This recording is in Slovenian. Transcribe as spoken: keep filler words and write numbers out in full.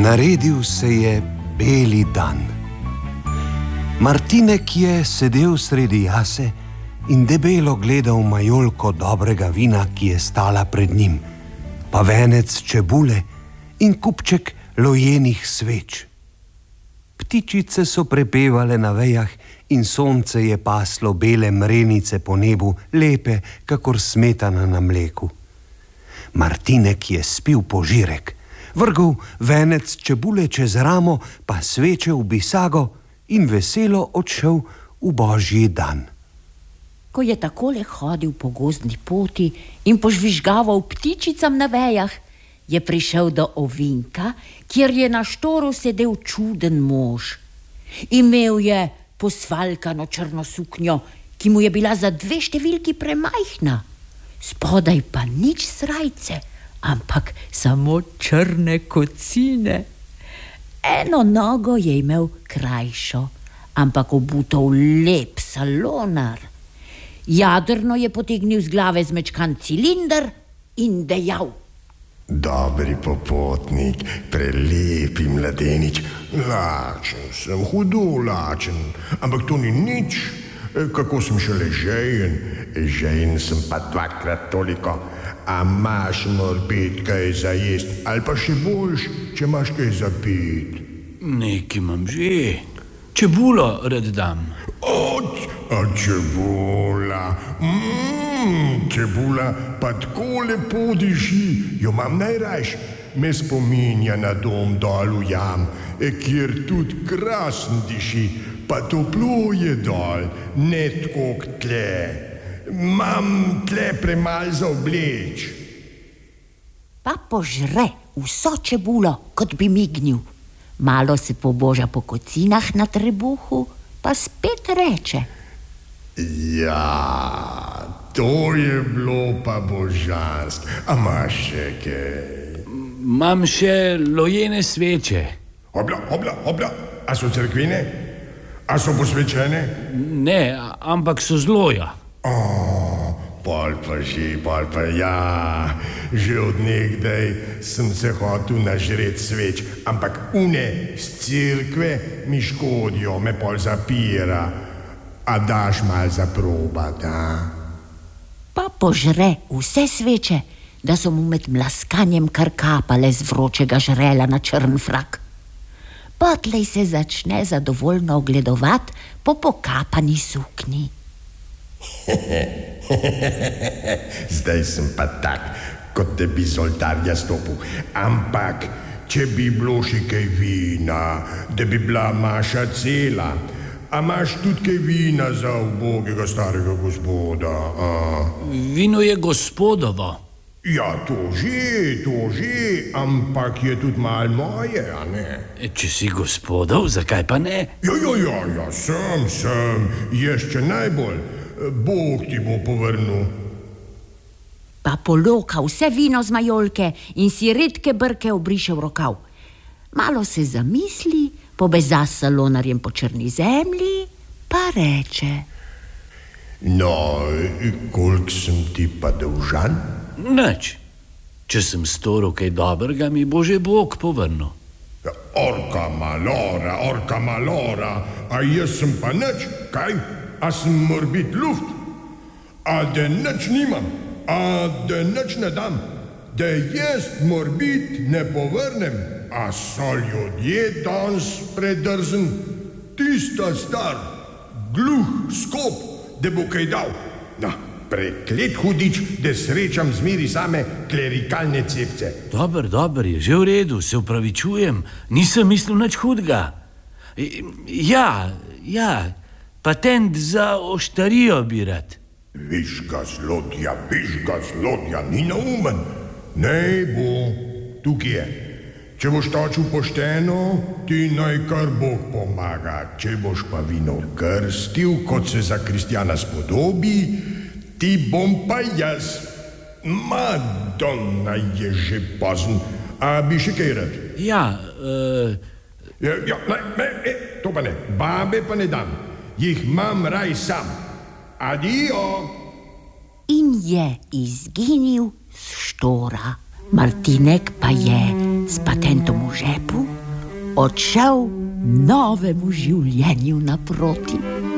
Naredil se je beli dan. Martinek je sedel sredi jase in debelo gledal majolko dobrega vina, ki je stala pred njim, pa venec čebule in kupček lojenih sveč. Ptičice so prepevale na vejah in sonce je paslo bele mrenice po nebu, lepe kakor smetana na mleku. Martinek je spil požirek, vrgel venec čebule čez ramo, pa sveče v bisago in veselo odšel v božji dan. Ko je takole hodil po gozdni poti in požvižgaval ptičicam na vejah, je prišel do ovinka, kjer je na štoru sedel čuden mož. Imel je posvalkano črno suknjo, ki mu je bila za dve številki premajhna. Spodaj pa nič srajce, ampak samo črne kocine. Eno nogo je imel krajšo, ampak obuto v lep salonar. Jadrno je potegnil z glave zmečkan cilinder in dejal: Dobri popotnik, prelepi mladenič, lačen sem, hudo lačen, ampak to ni nič, kako sem šele žejen, žejen sem pa dvakrat toliko. A imaš morbit kaj za jest, ali pa še boljš, če imaš kaj za pit? Nekaj imam že, čebulo rad dam. O, a čebula, mmm, čebula pa tako lepo diši, jo imam najrajš, me spominja na dom dol v jam, kjer tudi krasen diši, pa toplo je dol, ne tako tle. Imam tle premal za obleč. Pa požre vso čebulo, kot bi mignil. Malo se poboža po kocinah na trebuhu, pa spet reče: Ja, to je bilo pa božansko. A imaš še kaj? Imam še lojene sveče. Hobla, hobla, hobla, a so cerkvene? A so posvečene? Ne, ampak so zloja. O, pol pa že, pol pa ja, že od nekdaj sem se hotel nažret sveč, ampak une z cerkve mi škodijo, me pol zapira. A daš mal za probat, a? Pa požre vse sveče, da so mu med mlaskanjem kar kapale z vročega žrela na črn frak. Potlej se začne zadovoljno ogledovat po pokapani sukni. Zdaj sem pa tak, kot da bi z oltarja stopil. Ampak, če bi bilo še kaj vina, da bi bila maša cela, a imaš tudi kaj vina za ubogega starega gospoda? A? Vino je gospodovo. Ja, to že, to že, ampak je tudi malo moje, a ne? Če si gospodov, zakaj pa ne? Ja, ja, ja, ja, sem, sem, ještě najbolj. Bog ti bo povrnil. Pa poloka vse vino z majolke in si redke brke obriše v rokav. Malo se zamisli, pobeza s salonarjem po črni zemlji, pa reče: No, koliko sem ti pa dolžan? Nič. Če sem storil kaj dobrega, mi bo že Bog povrnil. Ja, orka malora, orka malora, a jaz sem pa nič, kaj? A sem morbit luft? A da nič nimam? A da nič ne dam? Da jaz morbit ne povrnem? A so ljudje danes predrzen? Tista star, gluh, skop, da bo kaj dal. No, preklet hudič, da srečam zmeri same klerikalne cepce. Dober, dober, je že v redu, se upravičujem, nisem mislil nič hudega. Ja, ja, patent za oštarijo bi rad. Viš ga zlodja, viš ga zlodja, ni naumen. Ne bo, tukaj je. Če boš točil pošteno, ti naj kar Bog pomaga. Če boš pa vino krstil, kot se za kristjana spodobi, ti bom pa jaz. Madonna je že pozn. A bi še kaj rad? Ja, uh... ja, ja, ne, ne, ne, to pa ne. Babe pa ne dam. Jih imam raj sam. Adijo. In je izginil s štora. Martinek pa je s patentom v žepu odšel novemu življenju naproti.